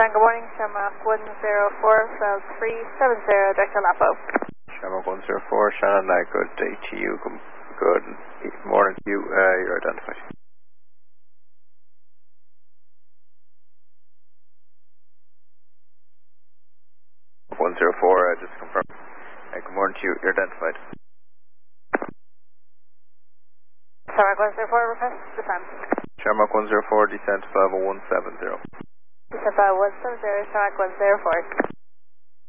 Good morning, Shamrock 104, Flight 370, Director Lapo. Shamrock 104, Shannon, good day to you. Good morning to you. You're identified. One zero four, just confirm. Good morning to you. You're identified. Shamrock 104, request descent. Shamrock 104, descent 50170. Descent 50170, Shamrock 104.